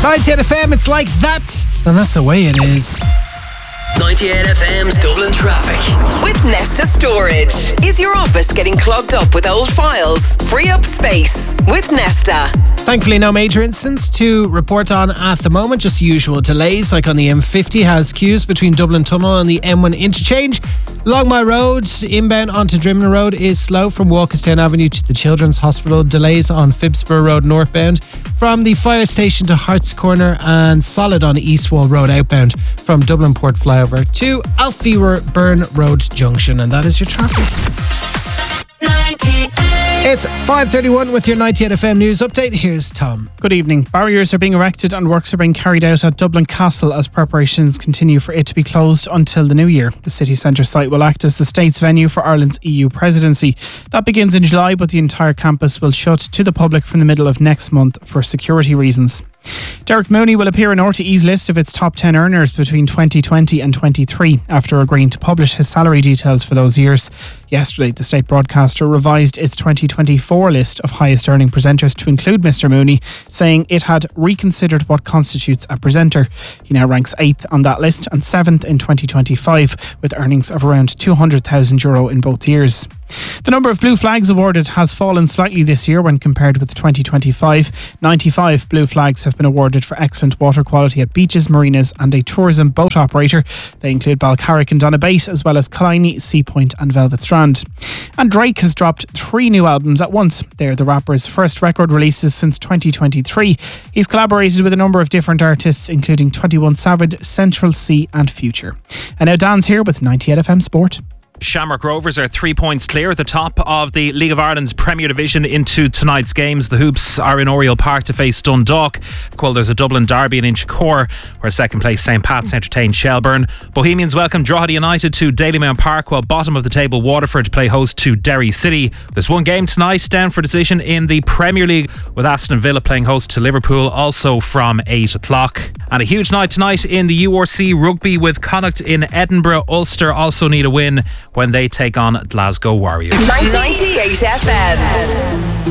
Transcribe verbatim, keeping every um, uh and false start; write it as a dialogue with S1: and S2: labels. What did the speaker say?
S1: ninety-eight F M, it's like that, and that's the way it is.
S2: ninety-eight F M's Dublin traffic.
S3: With Nesta Storage. Is your office getting clogged up with old files? Free up space with Nesta.
S1: Thankfully, no major incidents to report on at the moment. Just usual delays, like on the M fifty has queues between Dublin Tunnel and the M one interchange. Along my road, inbound onto Drimna Road is slow from Walkerstown Avenue to the Children's Hospital. Delays on Phibsborough Road northbound from the fire station to Hart's Corner, and solid on Eastwall Road outbound from Dublin Port Flyover to Alfewer-Burn Road Junction. And that is your traffic. It's five thirty-one with your ninety-eight F M news update. Here's Tom.
S4: Good evening. Barriers are being erected and works are being carried out at Dublin Castle as preparations continue for it to be closed until the new year. The city centre site will act as the state's venue for Ireland's E U presidency. That begins in July, but the entire campus will shut to the public from the middle of next month for security reasons. Derek Mooney will appear in R T E's list of its top ten earners between twenty twenty and twenty-three after agreeing to publish his salary details for those years. Yesterday, the state broadcaster revised its twenty twenty-four list of highest earning presenters to include Mister Mooney, saying it had reconsidered what constitutes a presenter. He now ranks eighth on that list and seventh in twenty twenty-five, with earnings of around two hundred thousand euro in both years. The number of blue flags awarded has fallen slightly this year when compared with twenty twenty-five. ninety-five blue flags have been awarded for excellent water quality at beaches, marinas and a tourism boat operator. They include Balcarrick and Donabate, as well as Killiney, Seapoint and Velvet Strand. And Drake has dropped three new albums at once. They're the rapper's first record releases since twenty twenty-three. He's collaborated with a number of different artists, including twenty-one Savage, Central C and Future. And now Dan's here with ninety-eight F M Sport.
S5: Shamrock Rovers are three points clear at the top of the League of Ireland's Premier Division into tonight's games. The Hoops are in Oriel Park to face Dundalk, while there's a Dublin derby in Inchicore, where second place Saint Pat's entertain Shelburne. Bohemians welcome Drogheda United to Dalymount Park, while bottom of the table Waterford play host to Derry City. There's one game tonight down for decision in the Premier League, with Aston Villa playing host to Liverpool, also from eight o'clock. And a huge night tonight in the U R C Rugby, with Connacht in Edinburgh. Ulster also need a win when they take on Glasgow Warriors.
S3: ninety-eight F M.